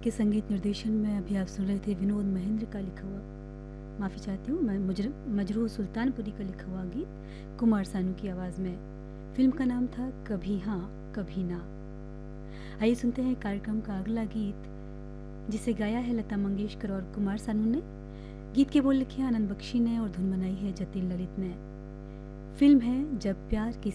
के संगीत निर्देशन में अभी आप सुन रहे थे विनोद महेंद्र का लिखा हुआ, माफ़ी चाहती हूँ मैं, मजरूह सुल्तानपुरी का लिखा हुआ गीत कुमार सानू की आवाज़ में। फिल्म का नाम था कभी हाँ कभी ना। आइए सुनते हैं कार्यक्रम का अगला गीत, जिसे गाया है लता मंगेशकर और कुमार सानू ने। गीत के बोल लिखे आनंद बख्शी ने और धुन बनाई है जतिन ललित ने। फिल्म है जब प्यार किसी